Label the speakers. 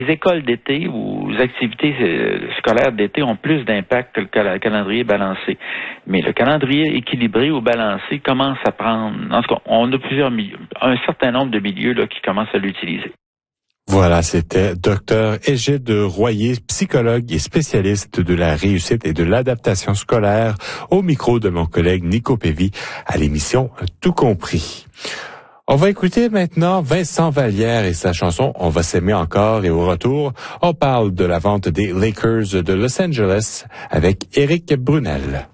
Speaker 1: les écoles d'été ou les activités scolaires d'été ont plus d'impact que le calendrier balancé. Mais le calendrier équilibré ou balancé commence à prendre... En tout cas, on a un certain nombre de milieux là, qui commencent à l'utiliser.
Speaker 2: Voilà, c'était Dr. Égide Royer, psychologue et spécialiste de la réussite et de l'adaptation scolaire, au micro de mon collègue Nico Pévy à l'émission Tout compris. On va écouter maintenant Vincent Vallière et sa chanson « On va s'aimer encore » et au retour, on parle de la vente des Lakers de Los Angeles avec Éric Brunel.